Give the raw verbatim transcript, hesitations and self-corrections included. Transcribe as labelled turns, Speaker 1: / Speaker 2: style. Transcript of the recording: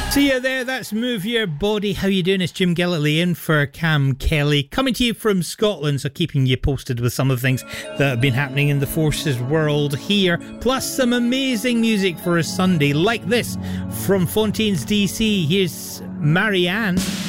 Speaker 1: See you there, that's Move Your Body. How you doing? It's Jim Gillitley in for Cam Kelly, coming to you from Scotland, so keeping you posted with some of the things that have been happening in the Forces world here, plus some amazing music for a Sunday, like this from Fontaines D C. Here's Marianne.